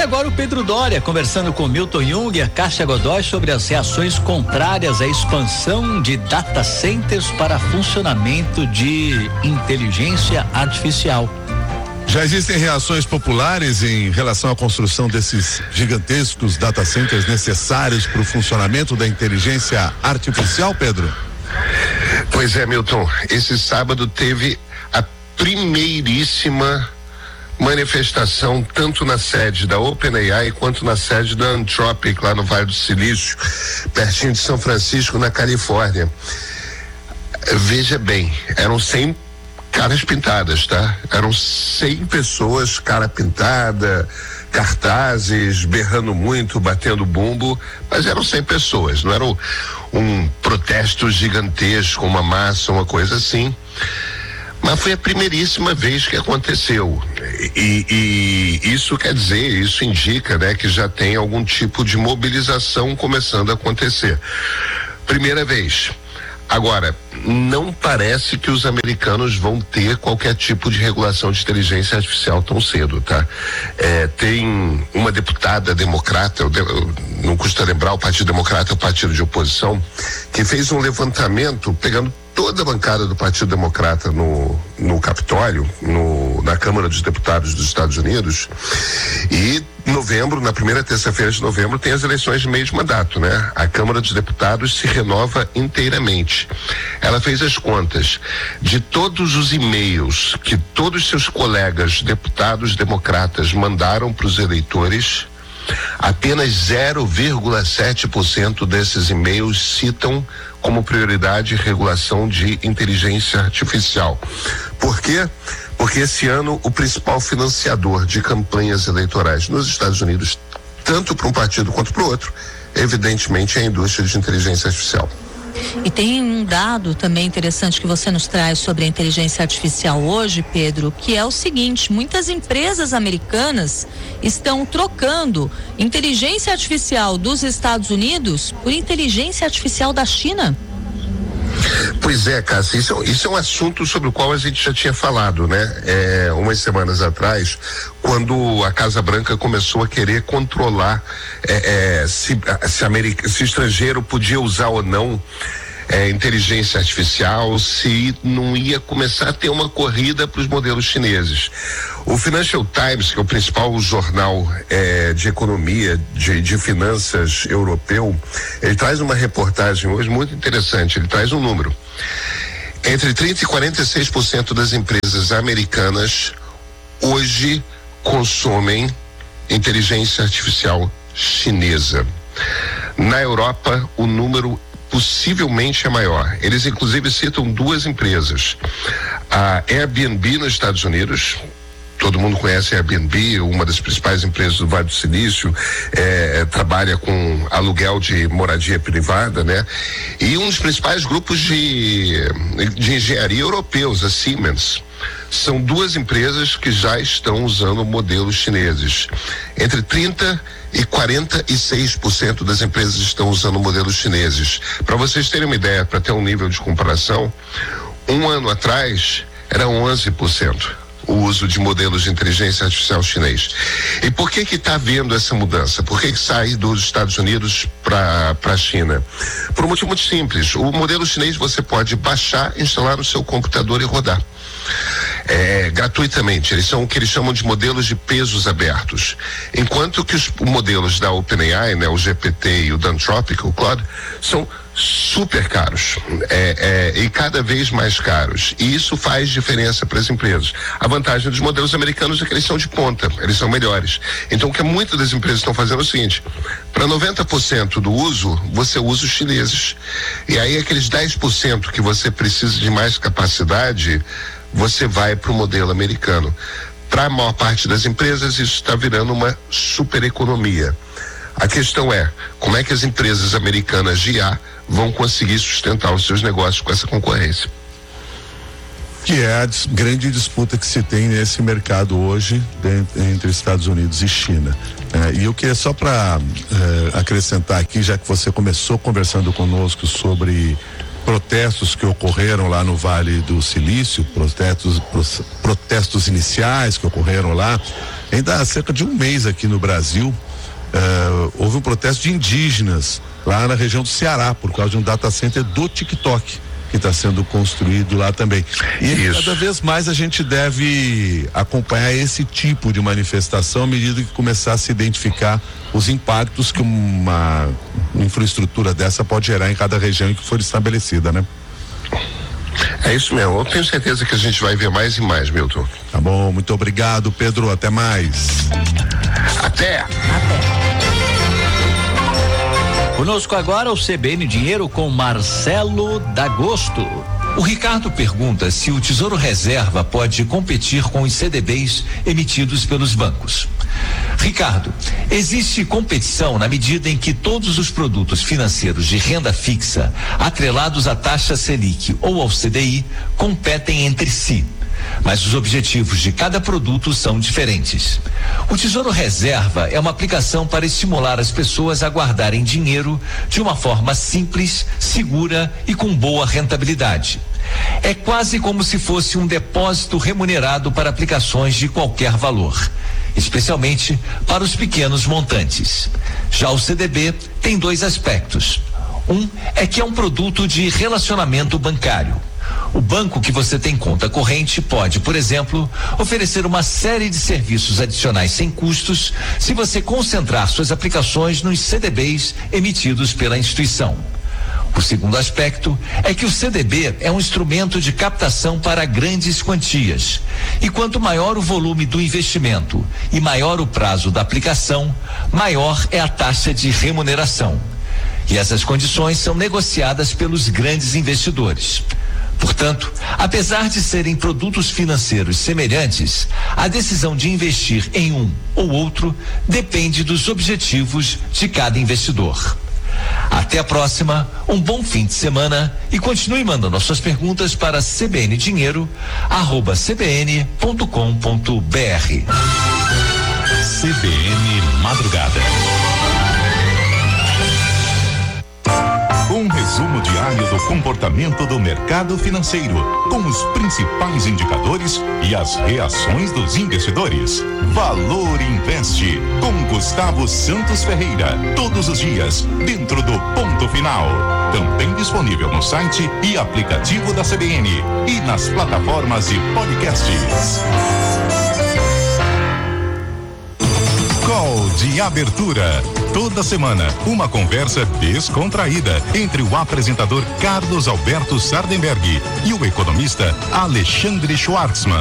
agora o Pedro Doria, conversando com Milton Jung e a Cássia Godoy sobre as reações contrárias à expansão de data centers para funcionamento de inteligência artificial. Já existem reações populares em relação à construção desses gigantescos data centers necessários para o funcionamento da inteligência artificial, Pedro? Pois é, Milton, esse sábado teve a primeiríssima manifestação tanto na sede da OpenAI quanto na sede da Anthropic, lá no Vale do Silício, pertinho de São Francisco, na Califórnia. Veja bem, eram 100 caras pintadas, tá? Eram 100 pessoas, cara pintada, cartazes, berrando muito, batendo bumbo, mas eram 100 pessoas, não era um protesto gigantesco, uma massa, uma coisa assim. Mas foi a primeiríssima vez que aconteceu. E isso quer dizer, isso indica, né, que já tem algum tipo de mobilização começando a acontecer. Primeira vez. Agora, não parece que os americanos vão ter qualquer tipo de regulação de inteligência artificial tão cedo, tá? Tem uma deputada democrata, não custa lembrar, o Partido Democrata é o partido de oposição, que fez um levantamento pegando toda a bancada do Partido Democrata no Capitólio, na Câmara dos Deputados dos Estados Unidos, e novembro, na primeira terça-feira de novembro, tem as eleições de meio de mandato, né? A Câmara dos Deputados se renova inteiramente. Ela fez as contas de todos os e-mails que todos seus colegas deputados democratas mandaram para os eleitores, apenas 0,7% desses e-mails citam como prioridade regulação de inteligência artificial. Por quê? Porque esse ano o principal financiador de campanhas eleitorais nos Estados Unidos, tanto para um partido quanto para o outro, evidentemente é a indústria de inteligência artificial. E tem um dado também interessante que você nos traz sobre a inteligência artificial hoje, Pedro, que é o seguinte: muitas empresas americanas estão trocando inteligência artificial dos Estados Unidos por inteligência artificial da China. Pois é, Cássia, isso é um assunto sobre o qual a gente já tinha falado, né? Umas semanas atrás, quando a Casa Branca começou a querer controlar se estrangeiro podia usar ou não inteligência artificial, se não ia começar a ter uma corrida para os modelos chineses. O Financial Times, que é o principal jornal de economia, de finanças europeu, ele traz uma reportagem hoje muito interessante. Ele traz um número. Entre 30% e 46% das empresas americanas hoje consomem inteligência artificial chinesa. Na Europa, o número possivelmente é maior. Eles inclusive citam duas empresas. A Airbnb nos Estados Unidos, todo mundo conhece a Airbnb, uma das principais empresas do Vale do Silício, trabalha com aluguel de moradia privada, né? E um dos principais grupos de engenharia europeus, a Siemens. São duas empresas que já estão usando modelos chineses. Entre 30% e 46% das empresas estão usando modelos chineses. Para vocês terem uma ideia, para ter um nível de comparação, um ano atrás era 11% o uso de modelos de inteligência artificial chinês. E por que está havendo essa mudança? Por que sai dos Estados Unidos para a China? Por um motivo muito simples. O modelo chinês você pode baixar, instalar no seu computador e rodar. Gratuitamente. Eles são o que eles chamam de modelos de pesos abertos. Enquanto que os modelos da OpenAI, né, o GPT e o da Anthropic, o Claude, são super caros, e cada vez mais caros, e isso faz diferença para as empresas. A vantagem dos modelos americanos é que eles são de ponta, eles são melhores. Então o que muitas das empresas estão fazendo é o seguinte: para 90% do uso, você usa os chineses, e aí aqueles 10% que você precisa de mais capacidade, você vai para o modelo americano. Para a maior parte das empresas, isso está virando uma super economia. A questão é, como é que as empresas americanas de IA vão conseguir sustentar os seus negócios com essa concorrência? Que é a grande disputa que se tem nesse mercado hoje entre Estados Unidos e China. E eu queria só para acrescentar aqui, já que você começou conversando conosco sobre protestos que ocorreram lá no Vale do Silício, protestos iniciais que ocorreram lá, Ainda há cerca de um mês aqui no Brasil, houve um protesto de indígenas lá na região do Ceará, por causa de um data center do TikTok, que está sendo construído lá também. E cada vez mais a gente deve acompanhar esse tipo de manifestação à medida que começar a se identificar os impactos que uma infraestrutura dessa pode gerar em cada região em que for estabelecida, né? É isso mesmo, eu tenho certeza que a gente vai ver mais e mais, Milton. Tá bom, muito obrigado, Pedro, até mais. Até. Conosco agora o CBN Dinheiro com Marcelo D'Agosto. O Ricardo pergunta se o Tesouro Reserva pode competir com os CDBs emitidos pelos bancos. Ricardo, existe competição na medida em que todos os produtos financeiros de renda fixa, atrelados à taxa Selic ou ao CDI, competem entre si. Mas os objetivos de cada produto são diferentes. O Tesouro Reserva é uma aplicação para estimular as pessoas a guardarem dinheiro de uma forma simples, segura e com boa rentabilidade. É quase como se fosse um depósito remunerado para aplicações de qualquer valor, especialmente para os pequenos montantes. Já o CDB tem dois aspectos. Um é que é um produto de relacionamento bancário. O banco que você tem conta corrente pode, por exemplo, oferecer uma série de serviços adicionais sem custos se você concentrar suas aplicações nos CDBs emitidos pela instituição. O segundo aspecto é que o CDB é um instrumento de captação para grandes quantias. E quanto maior o volume do investimento e maior o prazo da aplicação, maior é a taxa de remuneração. E essas condições são negociadas pelos grandes investidores. Portanto, apesar de serem produtos financeiros semelhantes, a decisão de investir em um ou outro depende dos objetivos de cada investidor. Até a próxima, um bom fim de semana e continue mandando suas perguntas para cbndinheiro@cbn.com.br. CBN Madrugada. Um resumo diário do comportamento do mercado financeiro, com os principais indicadores e as reações dos investidores. Valor Investe, com Gustavo Santos Ferreira, todos os dias, dentro do Ponto Final. Também disponível no site e aplicativo da CBN e nas plataformas de podcasts. Call de abertura. Toda semana, uma conversa descontraída entre o apresentador Carlos Alberto Sardenberg e o economista Alexandre Schwartzman.